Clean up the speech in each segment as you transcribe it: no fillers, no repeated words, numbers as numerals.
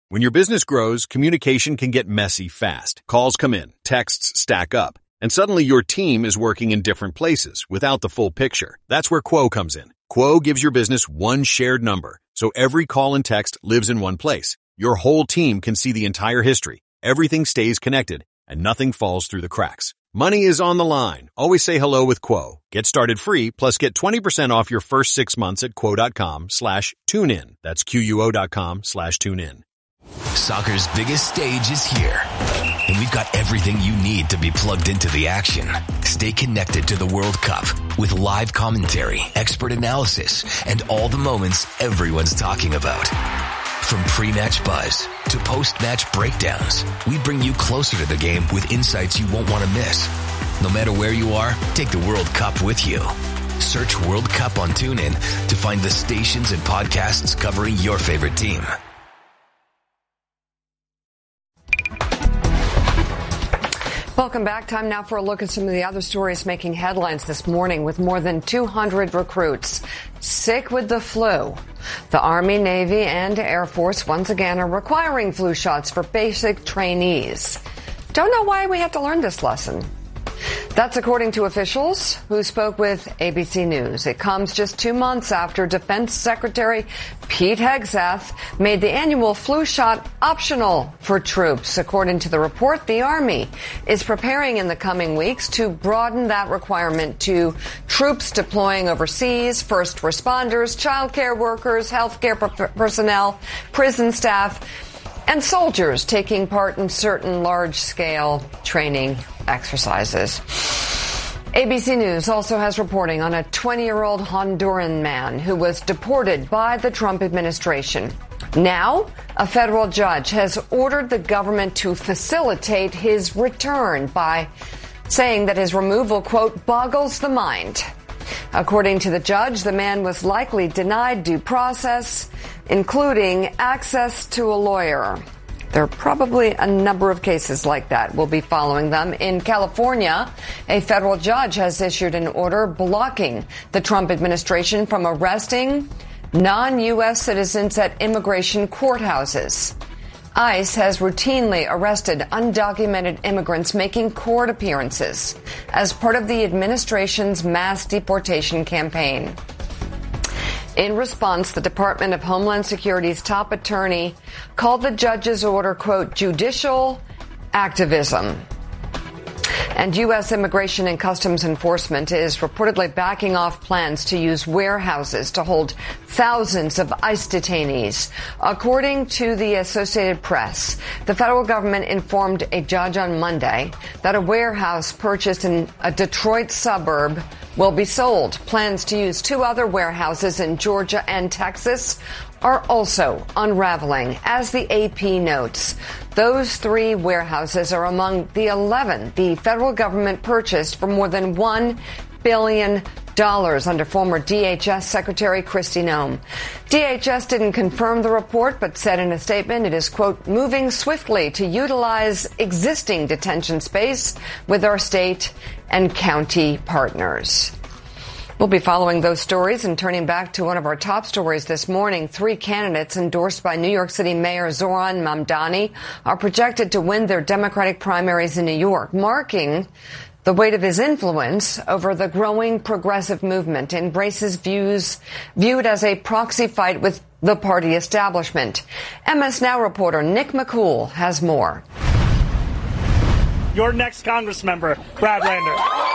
When your business grows, communication can get messy fast. Calls come in, texts stack up, and suddenly your team is working in different places without the full picture. That's where Quo comes in. Quo gives your business one shared number, so every call and text lives in one place. Your whole team can see the entire history. Everything stays connected, and nothing falls through the cracks. Money is on the line. Always say hello with Quo. Get started free, plus get 20% off your first 6 months at quo.com/tunein. That's QUO.com/tunein. Soccer's biggest stage is here, and we've got everything you need to be plugged into the action. Stay connected to the World Cup with live commentary, expert analysis, and all the moments everyone's talking about. From pre-match buzz to post-match breakdowns, we bring you closer to the game with insights you won't want to miss. No matter where you are, take the World Cup with you. Search World Cup on TuneIn to find the stations and podcasts covering your favorite team. Welcome back. Time now for a look at some of the other stories making headlines this morning. With more than 200 recruits sick with the flu, the Army, Navy, and Air Force once again are requiring flu shots for basic trainees. Don't know why we had to learn this lesson. That's according to officials who spoke with ABC News. It comes just 2 months after Defense Secretary Pete Hegseth made the annual flu shot optional for troops. According to the report, the Army is preparing in the coming weeks to broaden that requirement to troops deploying overseas, first responders, child care workers, healthcare personnel, prison staff, and soldiers taking part in certain large-scale training exercises. ABC News also has reporting on a 20-year-old Honduran man who was deported by the Trump administration. Now, a federal judge has ordered the government to facilitate his return by saying that his removal, quote, boggles the mind. According to the judge, the man was likely denied due process, including access to a lawyer. There are probably a number of cases like that. We'll be following them. In California, a federal judge has issued an order blocking the Trump administration from arresting non-U.S. citizens at immigration courthouses. ICE has routinely arrested undocumented immigrants making court appearances as part of the administration's mass deportation campaign. In response, the Department of Homeland Security's top attorney called the judge's order, quote, judicial activism. And U.S. Immigration and Customs Enforcement is reportedly backing off plans to use warehouses to hold thousands of ICE detainees. According to the Associated Press, the federal government informed a judge on Monday that a warehouse purchased in a Detroit suburb will be sold. Plans to use 2 other warehouses in Georgia and Texas are also unraveling. As the AP notes, those 3 warehouses are among the 11 the federal government purchased for more than $1 billion under former DHS Secretary Kristi Noem. DHS didn't confirm the report, but said in a statement it is, quote, moving swiftly to utilize existing detention space with our state and county partners. We'll be following those stories and turning back to one of our top stories this morning. 3 candidates endorsed by New York City Mayor Zohran Mamdani are projected to win their Democratic primaries in New York, marking the weight of his influence over the growing progressive movement embraces views viewed as a proxy fight with the party establishment. MS Now reporter Nick McCool has more. Your next Congress member, Brad Lander.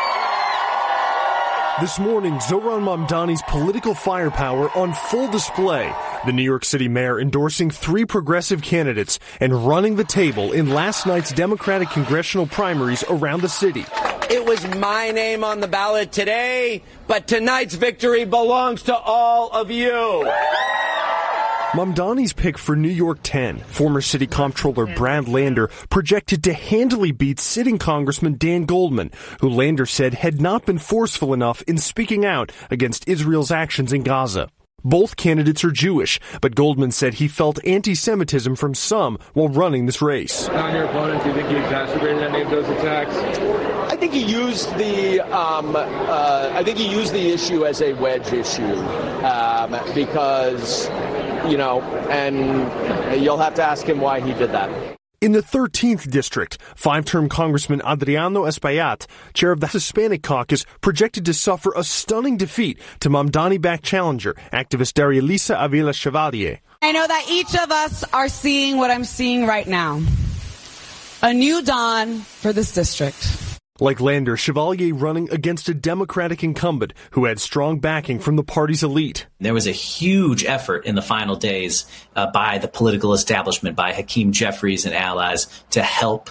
This morning, Zohran Mamdani's political firepower on full display. The New York City mayor endorsing 3 progressive candidates and running the table in last night's Democratic congressional primaries around the city. It was my name on the ballot today, but tonight's victory belongs to all of you. Mamdani's pick for New York 10, former city comptroller Brad Lander, projected to handily beat sitting Congressman Dan Goldman, who Lander said had not been forceful enough in speaking out against Israel's actions in Gaza. Both candidates are Jewish, but Goldman said he felt anti-Semitism from some while running this race. On your opponent, do you think he exacerbated any of those attacks? I think he used the issue as a wedge issue because and you'll have to ask him why he did that. In the 13th district, five-term Congressman Adriano Espaillat, chair of the Hispanic caucus, projected to suffer a stunning defeat to Mamdani-backed challenger, activist Darialisa Avila Chevalier. I know that each of us are seeing what I'm seeing right now. A new dawn for this district. Like Lander, Chevalier running against a Democratic incumbent who had strong backing from the party's elite. There was a huge effort in the final days by the political establishment, by Hakeem Jeffries and allies, to help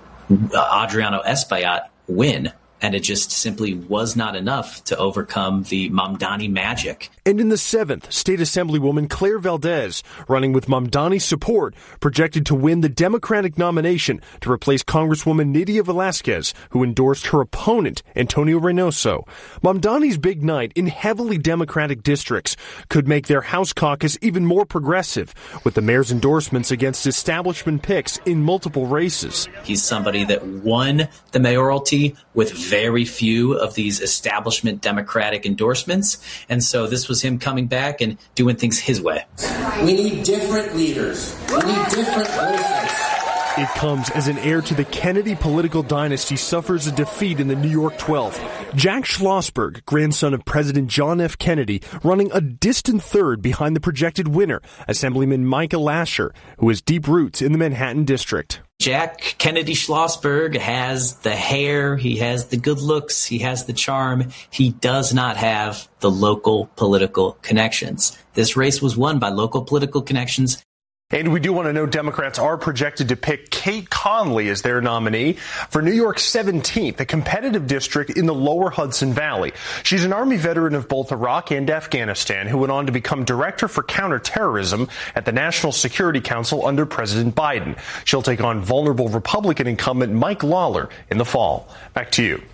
Adriano Espaillat win. And it just simply was not enough to overcome the Mamdani magic. And in the 7th, State Assemblywoman Claire Valdez, running with Mamdani's support, projected to win the Democratic nomination to replace Congresswoman Nydia Velázquez, who endorsed her opponent, Antonio Reynoso. Mamdani's big night in heavily Democratic districts could make their House caucus even more progressive, with the mayor's endorsements against establishment picks in multiple races. He's somebody that won the mayoralty with very few of these establishment Democratic endorsements. And so this was him coming back and doing things his way. We need different leaders. We need different voices. It comes as an heir to the Kennedy political dynasty suffers a defeat in the New York 12th. Jack Schlossberg, grandson of President John F. Kennedy, running a distant third behind the projected winner, Assemblyman Micah Lasher, who has deep roots in the Manhattan district. Jack Kennedy Schlossberg has the hair, he has the good looks, he has the charm. He does not have the local political connections. This race was won by local political connections. And we do want to know Democrats are projected to pick Kate Conley as their nominee for New York's 17th, a competitive district in the lower Hudson Valley. She's an Army veteran of both Iraq and Afghanistan who went on to become director for counterterrorism at the National Security Council under President Biden. She'll take on vulnerable Republican incumbent Mike Lawler in the fall. Back to you.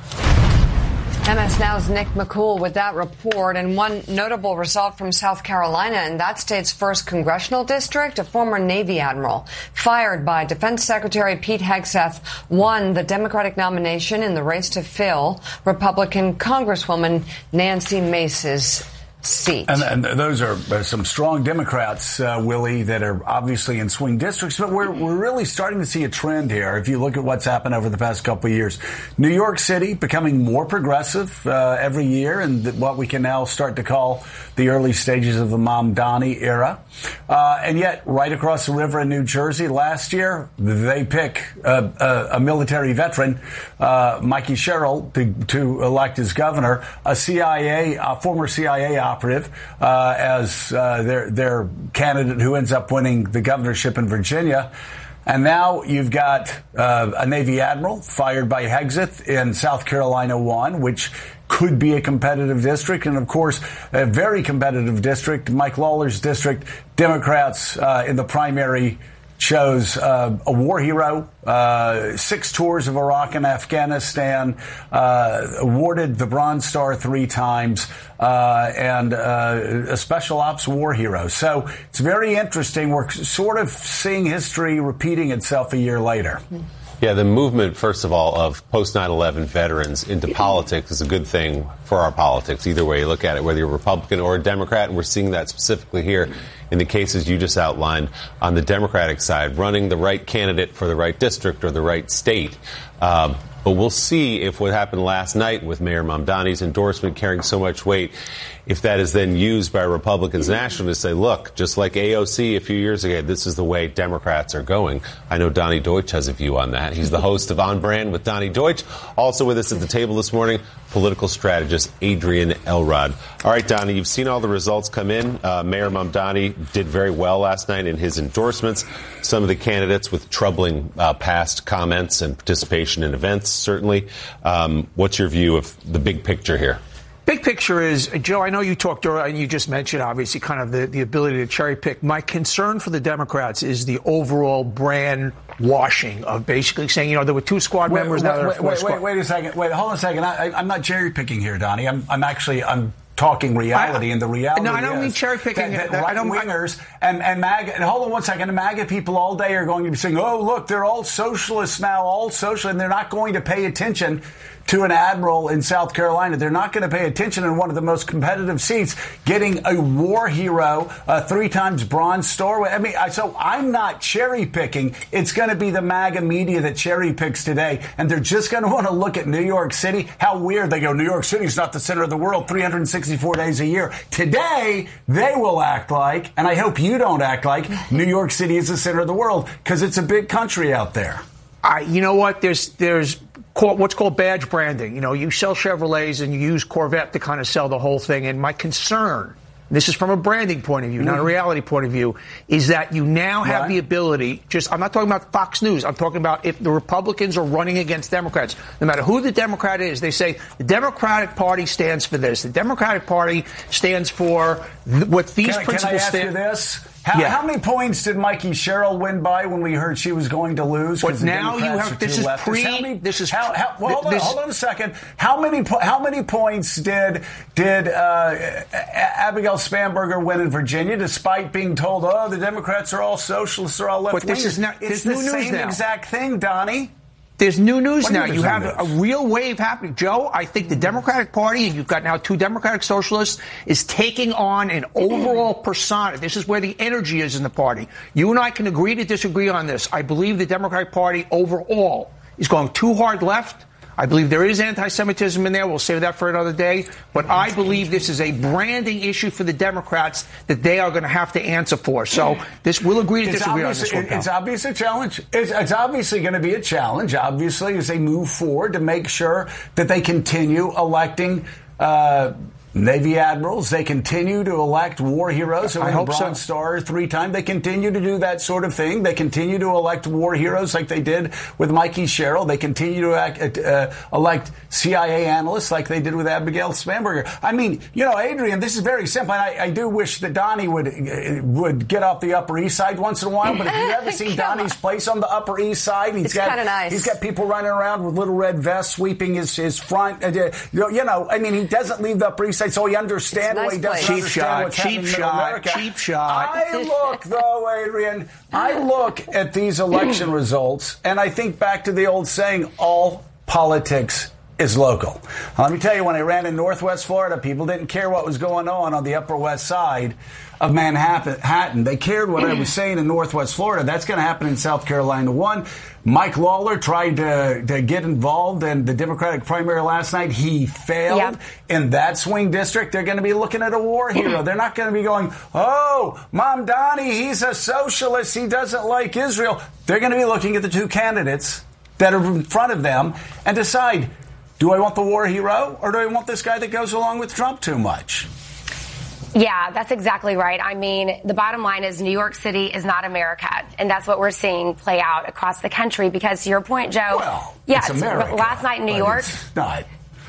MS Now's Nick McCool with that report. And one notable result from South Carolina in that state's first congressional district, a former Navy admiral fired by Defense Secretary Pete Hegseth won the Democratic nomination in the race to fill Republican Congresswoman Nancy Mace's seat. And those are some strong Democrats, Willie, that are obviously in swing districts. But we're really starting to see a trend here. If you look at what's happened over the past couple of years, New York City becoming more progressive every year, and what we can now start to call the early stages of the Mamdani era. And yet, right across the river in New Jersey last year, they pick a military veteran, Mikey Sherrill, to elect as governor, a former CIA operative, as their candidate who ends up winning the governorship in Virginia. And now you've got a Navy admiral fired by Hegseth in South Carolina 1, which could be a competitive district. And, of course, a very competitive district, Mike Lawler's district. Democrats in the primary chose a war hero, 6 tours of Iraq and Afghanistan, awarded the Bronze Star 3 times, and a special ops war hero. So it's very interesting. We're sort of seeing history repeating itself a year later. Yeah, the movement, first of all, of post 9/11 veterans into politics is a good thing for our politics. Either way you look at it, whether you're a Republican or a Democrat, and we're seeing that specifically here in the cases you just outlined on the Democratic side, running the right candidate for the right district or the right state. But we'll see if what happened last night with Mayor Mamdani's endorsement carrying so much weight, if that is then used by Republicans nationally to say, look, just like AOC a few years ago, this is the way Democrats are going. I know Donnie Deutsch has a view on that. He's the host of On Brand with Donnie Deutsch. Also with us at the table this morning, political strategist Adrian Elrod. All right, Donnie, you've seen all the results come in. Mayor Mamdani did very well last night in his endorsements. Some of the candidates with troubling past comments and participation in events, certainly. What's your view of the big picture here? Big picture is, Joe, I know you talked earlier, and you just mentioned, obviously, kind of the ability to cherry pick. My concern for the Democrats is the overall brand washing of basically saying, there were 2 squad members, now there are 4 squad. Wait a second. Hold on a second. I'm not cherry picking here, Donnie. I'm talking reality, and the reality I don't mean cherry picking. That right-wingers and MAGA, and hold on one second, MAGA people all day are going to be saying, oh, look, they're all socialists now, and they're not going to pay attention to an admiral in South Carolina. They're not going to pay attention in one of the most competitive seats, getting a war hero, a 3 times Bronze Star. I mean, so I'm not cherry picking. It's going to be the MAGA media that cherry picks today. And they're just going to want to look at New York City. How weird. They go, New York City's not the center of the world 364 days a year. Today, they will act like, and I hope you don't act like, New York City is the center of the world, because it's a big country out there. You know what? There's what's called badge branding. You know, you sell Chevrolets and you use Corvette to kind of sell the whole thing. And my concern, this is from a branding point of view, not a reality point of view, is that you now have the ability, I'm not talking about Fox News, I'm talking about if the Republicans are running against Democrats, no matter who the Democrat is, they say the Democratic Party stands for this. The Democratic Party stands for what these principles can I ask stand. You this? How many points did Mikey Sherrill win by when we heard she was going to lose? But now you have hold on a second. How many points did Abigail Spanberger win in Virginia, despite being told, the Democrats are all socialists, they're all left wingers? But this is not. It's the same exact thing, Donnie. There's new news now. You have a real wave happening. Joe, I think the Democratic Party, and you've got now 2 Democratic socialists, is taking on an overall persona. This is where the energy is in the party. You and I can agree to disagree on this. I believe the Democratic Party overall is going too hard left. I believe there is anti-Semitism in there. We'll save that for another day. But I believe this is a branding issue for the Democrats that they are going to have to answer for. So we'll agree to disagree on this one. It's obviously a challenge. It's obviously going to be a challenge, obviously, as they move forward to make sure that they continue electing Navy admirals. They continue to elect war heroes who win the Bronze Star 3 times. They continue to do that sort of thing. They continue to elect war heroes like they did with Mikey Sherrill. They continue to elect CIA analysts like they did with Abigail Spanberger. I mean, Adrian, this is very simple. I do wish that Donnie would get off the Upper East Side once in a while. But if you've ever seen Donnie's place on the Upper East Side, it's kind of nice. He's got people running around with little red vests sweeping his front. I mean, he doesn't leave the Upper East Side, so he understands what he doesn't understand what's happening in America. Cheap shot. I look, though, Adrian, at these election results, and I think back to the old saying, all politics is local. Let me tell you, when I ran in Northwest Florida, people didn't care what was going on the Upper West Side of Manhattan. They cared what I was saying in Northwest Florida. That's going to happen in South Carolina. Mike Lawler tried to get involved in the Democratic primary last night. He failed in that swing district. They're going to be looking at a war hero. They're not going to be going, Mamdani, he's a socialist. He doesn't like Israel. They're going to be looking at the 2 candidates that are in front of them and decide, do I want the war hero or do I want this guy that goes along with Trump too much? Yeah, that's exactly right. I mean, the bottom line is New York City is not America. And that's what we're seeing play out across the country. Because to your point, Joe, it's America, last night in New York, it's not.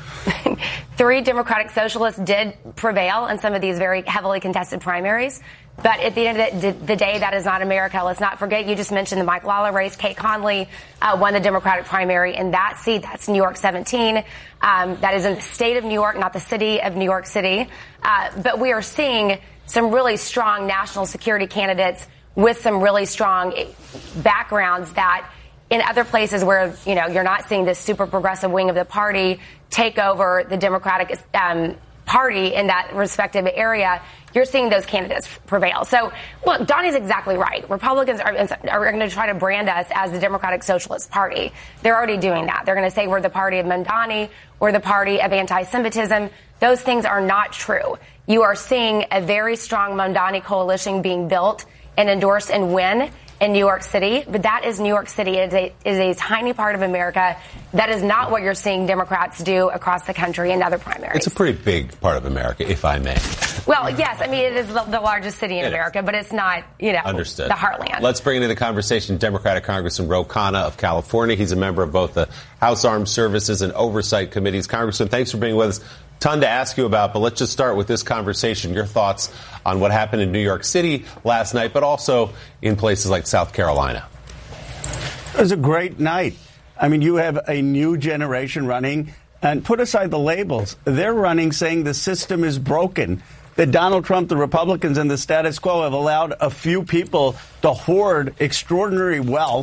3 Democratic socialists did prevail in some of these very heavily contested primaries. But at the end of the day, that is not America. Let's not forget, you just mentioned the Mike Lawler race. Kate Conley won the Democratic primary in that seat. That's New York 17. That is in the state of New York, not the city of New York City. But we are seeing some really strong national security candidates with some really strong backgrounds that in other places where, you're not seeing this super progressive wing of the party take over the Democratic party in that respective area, you're seeing those candidates prevail. So, look, Donnie's exactly right. Republicans are going to try to brand us as the Democratic Socialist Party. They're already doing that. They're going to say we're the party of Mamdani, we're the party of anti-Semitism. Those things are not true. You are seeing a very strong Mamdani coalition being built and endorsed and win in New York City, but that is New York City. It is a tiny part of America. That is not what you're seeing Democrats do across the country in other primaries. It's a pretty big part of America, if I may. Well, yes. I mean, it is the largest city in America, but it's not, Understood. The heartland. Let's bring into the conversation Democratic Congressman Ro Khanna of California. He's a member of both the House Armed Services and Oversight Committees. Congressman, thanks for being with us. Ton to ask you about, but let's just start with this conversation. Your thoughts on what happened in New York City last night, but also in places like South Carolina. It was a great night. I mean, you have a new generation running, and put aside the labels. They're running saying the system is broken, that Donald Trump, the Republicans, and the status quo have allowed a few people to hoard extraordinary wealth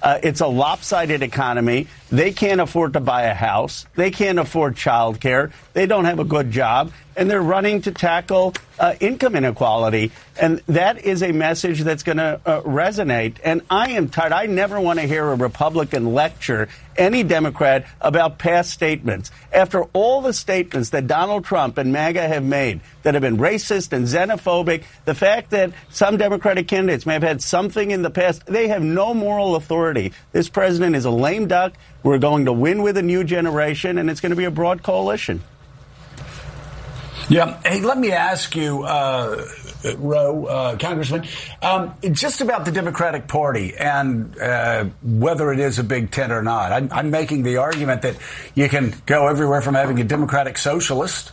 It's a lopsided economy. They can't afford to buy a house. They can't afford child care. They don't have a good job. And they're running to tackle income inequality. And that is a message that's going to resonate. And I am tired. I never want to hear a Republican lecture any Democrat about past statements. After all the statements that Donald Trump and MAGA have made that have been racist and xenophobic, the fact that some Democratic candidates may have had something in the past, they have no moral authority. This president is a lame duck. We're going to win with a new generation, and it's going to be a broad coalition. Yeah. Hey, let me ask you, Congressman, just about the Democratic Party and whether it is a Big Tent or not. I'm making the argument that you can go everywhere from having a Democratic socialist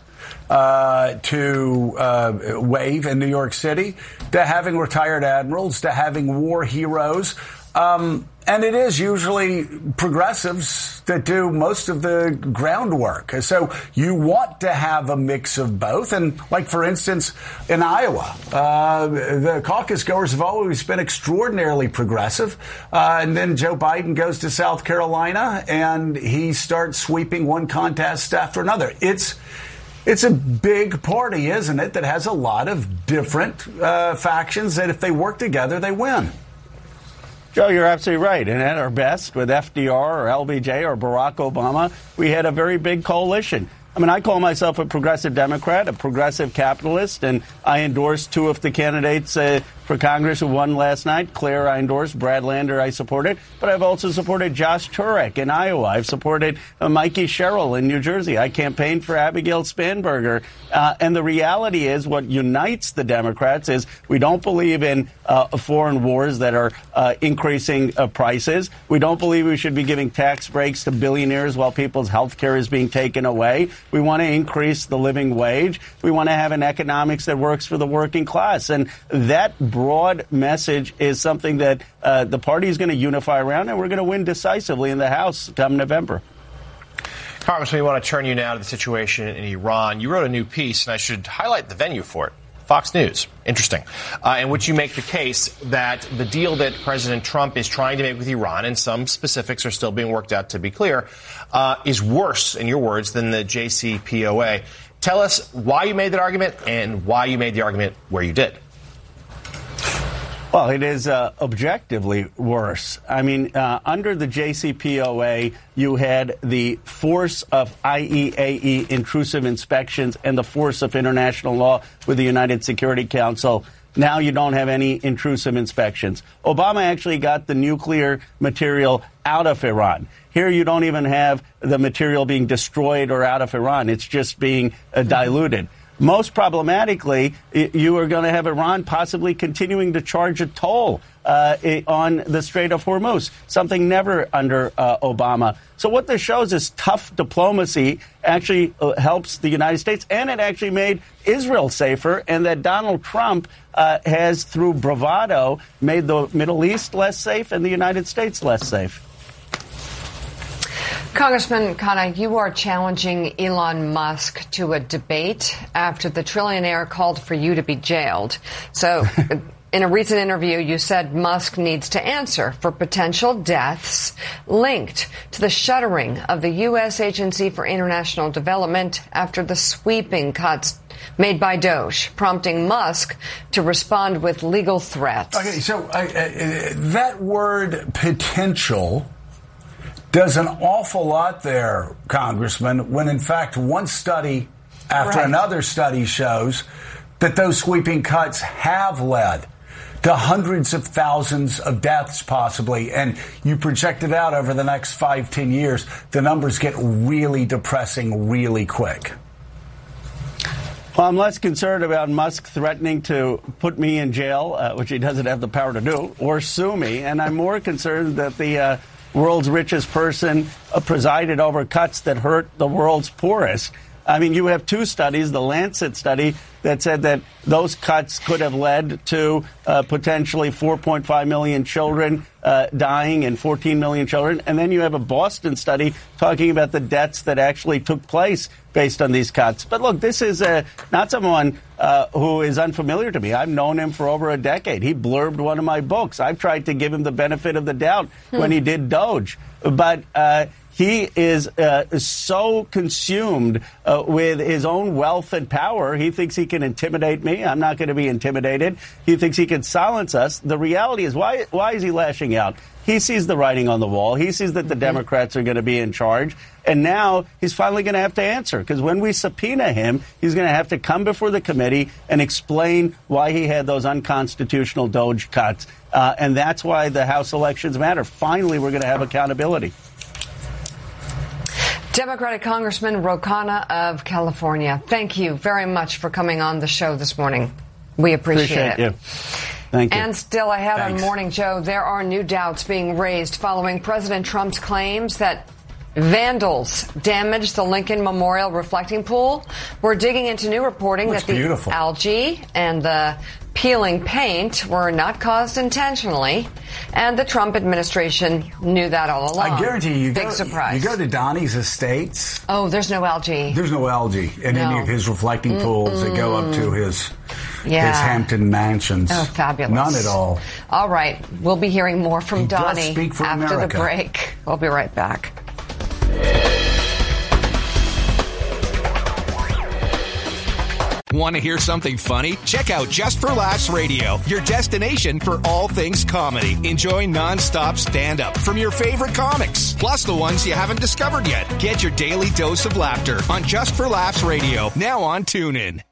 to wave in New York City, to having retired admirals, to having war heroes. And it is usually progressives that do most of the groundwork. So you want to have a mix of both. And like, for instance, in Iowa, the caucus goers have always been extraordinarily progressive. And then Joe Biden goes to South Carolina and he starts sweeping one contest after another. It's a big party, isn't it, that has a lot of different factions that if they work together, they win. Joe, you're absolutely right. And at our best, with FDR or LBJ or Barack Obama, we had a very big coalition. I mean, I call myself a progressive Democrat, a progressive capitalist, and I endorsed two of the candidates for Congress who won last night. Claire, I endorsed. Brad Lander, I supported. But I've also supported Josh Turek in Iowa. I've supported Mikey Sherrill in New Jersey. I campaigned for Abigail Spanberger. And the reality is what unites the Democrats is we don't believe in foreign wars that are increasing prices. We don't believe we should be giving tax breaks to billionaires while people's health care is being taken away. We want to increase the living wage. We want to have an economics that works for the working class. And that broad message is something that the party is going to unify around, and we're going to win decisively in the House come November. Congressman, we want to turn you now to the situation in Iran. You wrote a new piece, and I should highlight the venue for it. Fox News. Interesting. In which you make the case that the deal that President Trump is trying to make with Iran, and some specifics are still being worked out to be clear, is worse, in your words, than the JCPOA. Tell us why you made that argument and why you made the argument where you did. Well, it is objectively worse. I mean, under the JCPOA, you had the force of IAEA intrusive inspections and the force of international law with the United Security Council. Now you don't have any intrusive inspections. Obama actually got the nuclear material out of Iran. Here you don't even have the material being destroyed or out of Iran. It's just being diluted. Most problematically, you are going to have Iran possibly continuing to charge a toll on the Strait of Hormuz, something never under Obama. So what this shows is tough diplomacy actually helps the United States, and it actually made Israel safer, and that Donald Trump has, through bravado, made the Middle East less safe and the United States less safe. Congressman Khanna, you are challenging Elon Musk to a debate after the trillionaire called for you to be jailed. So in a recent interview, you said Musk needs to answer for potential deaths linked to the shuttering of the U.S. Agency for International Development after the sweeping cuts made by Doge, prompting Musk to respond with legal threats. Okay, so that word potential does an awful lot there, Congressman, when in fact one study after another study shows that those sweeping cuts have led to hundreds of thousands of deaths possibly. And you project it out over the next 5-10 years, the numbers get really depressing really quick. Well, I'm less concerned about Musk threatening to put me in jail, which he doesn't have the power to do, or sue me. And I'm more concerned that the world's richest person presided over cuts that hurt the world's poorest. I mean, you have two studies, the Lancet study that said that those cuts could have led to potentially 4.5 million children dying and 14 million children. And then you have a Boston study talking about the deaths that actually took place based on these cuts. But look, this is not someone who is unfamiliar to me. I've known him for over a decade. He blurbed one of my books. I've tried to give him the benefit of the doubt when he did Doge. But he is so consumed with his own wealth and power. He thinks he can intimidate me. I'm not going to be intimidated. He thinks he can silence us. The reality is, why is he lashing out? He sees the writing on the wall. He sees that the Democrats are going to be in charge. And now he's finally going to have to answer, because when we subpoena him, he's going to have to come before the committee and explain why he had those unconstitutional Doge cuts. And that's why the House elections matter. Finally, we're going to have accountability. Democratic Congressman Ro Khanna of California, thank you very much for coming on the show this morning. We appreciate it. You. Thank you. And still ahead on Morning Joe, there are new doubts being raised following President Trump's claims that vandals damaged the Lincoln Memorial reflecting pool. We're digging into new reporting that the algae and the peeling paint were not caused intentionally, and the Trump administration knew that all along. I guarantee you, Big surprise. You go to Donnie's estates. Oh, there's no algae. There's no algae in any of his reflecting pools that go up to his Hampton mansions. Oh, fabulous. None at all. All right. We'll be hearing more from Donnie after America. the break. We'll be right back. Want to hear something funny? Check out Just for Laughs Radio, your destination for all things comedy. Enjoy nonstop stand-up from your favorite comics, plus the ones you haven't discovered yet. Get your daily dose of laughter on Just for Laughs Radio, now on TuneIn.